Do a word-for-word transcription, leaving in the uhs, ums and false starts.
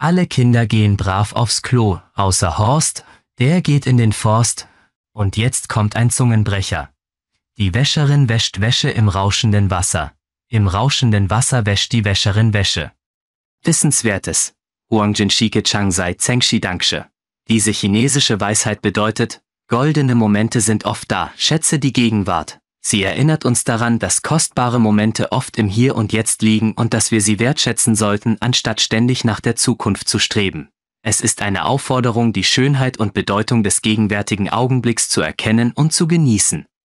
Alle Kinder gehen brav aufs Klo, außer Horst, der geht in den Forst. Und jetzt kommt ein Zungenbrecher. Die Wäscherin wäscht Wäsche im rauschenden Wasser. Im rauschenden Wasser wäscht die Wäscherin Wäsche. Wissenswertes. Huangjin Shike Chang Sai Zengshi Danksche. Diese chinesische Weisheit bedeutet, goldene Momente sind oft da, schätze die Gegenwart. Sie erinnert uns daran, dass kostbare Momente oft im Hier und Jetzt liegen und dass wir sie wertschätzen sollten, anstatt ständig nach der Zukunft zu streben. Es ist eine Aufforderung, die Schönheit und Bedeutung des gegenwärtigen Augenblicks zu erkennen und zu genießen.